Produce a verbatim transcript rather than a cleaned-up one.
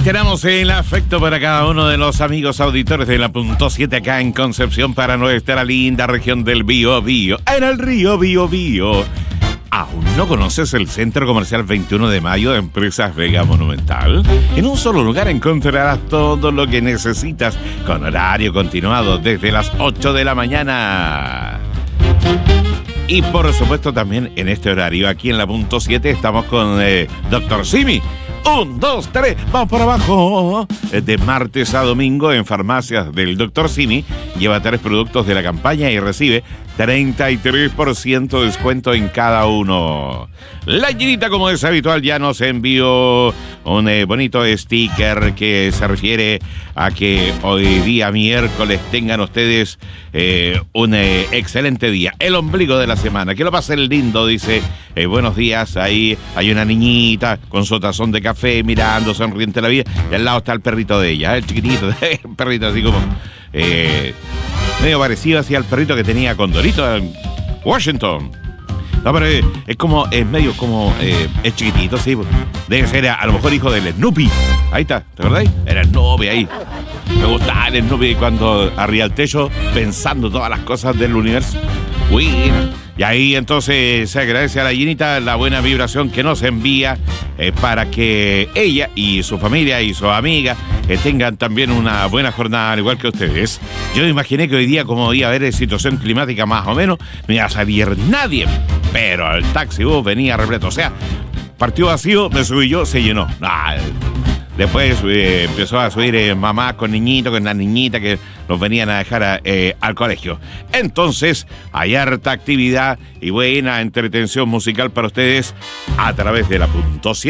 Reiteramos el afecto para cada uno de los amigos auditores de la punto siete acá en Concepción para nuestra linda región del Bío Bío, en el río Bío Bío. ¿Aún no conoces el Centro Comercial veintiuno de mayo de Empresas Vega Monumental? En un solo lugar encontrarás todo lo que necesitas con horario continuado desde las ocho de la mañana. Y por supuesto también en este horario aquí en la punto siete estamos con eh, doctor Simi. Un, dos, tres, vamos por abajo. De martes a domingo en farmacias del doctor Simi. Lleva tres productos de la campaña y recibe treinta y tres por ciento de descuento en cada uno. La Ginita, como es habitual, ya nos envió un eh, bonito sticker que se refiere a que hoy día miércoles tengan ustedes eh, un eh, excelente día. El ombligo de la semana. Que lo pasen lindo, dice. Eh, buenos días. Ahí hay una niñita con su tazón de café mirando, sonriente la vida. Y al lado está el perrito de ella, el chiquitito, el perrito así como... Eh, medio parecido así al perrito que tenía Condorito en Washington. No, pero es, es como, es medio como, eh, es chiquitito, sí. Debe ser a, a lo mejor hijo del Snoopy. Ahí está, ¿te acordás? Era el Snoopy ahí. Me gustaba el Snoopy cuando arriba al techo pensando todas las cosas del universo. Uy, y ahí entonces se agradece a la Ginita la buena vibración que nos envía eh, para que ella y su familia y sus amigas eh, tengan también una buena jornada, al igual que ustedes. Yo imaginé que hoy día, como iba a haber situación climática más o menos, no iba a salir nadie, pero el taxi bus venía repleto. O sea, partió vacío, me subí yo, se llenó. Ah, Después eh, empezó a subir eh, mamá con niñitos, con las niñitas que los venían a dejar a, eh, al colegio. Entonces, hay harta actividad y buena entretención musical para ustedes a través de la punto siete.